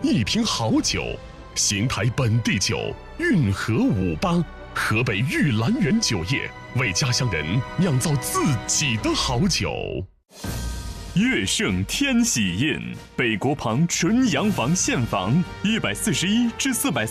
一瓶好酒，邢台本地酒，运河58，河北玉兰园酒业为家乡人酿造自己的好酒。 乐盛天喜宴，北国旁纯洋房现房，141至430